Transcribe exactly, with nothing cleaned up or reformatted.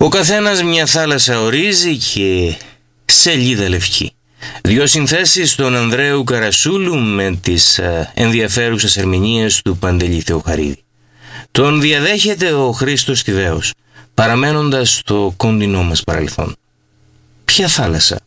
Ο καθένας μια θάλασσα ορίζει και σελίδα λευκή. Δυο συνθέσεις των Ανδρέου Καρασούλου με τις ενδιαφέρουσες ερμηνείες του Παντελή Θεοχαρίδη. Τον διαδέχεται ο Χρήστος Τιβαίος, παραμένοντας στο κοντινό μας παρελθόν. Ποια θάλασσα?